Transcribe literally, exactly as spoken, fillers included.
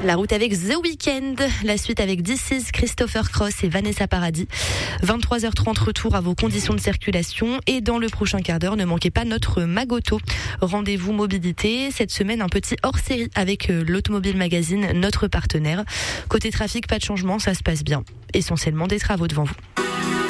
La route avec The Weeknd, la suite avec This Is, Christopher Cross et Vanessa Paradis. vingt-trois heures trente, retour à vos conditions de circulation. Et dans le prochain quart d'heure, ne manquez pas notre Magoto. Rendez-vous mobilité. Cette semaine, un petit hors-série avec l'Automobile Magazine, notre partenaire. Côté trafic, pas de changement, ça se passe bien. Essentiellement des travaux devant vous.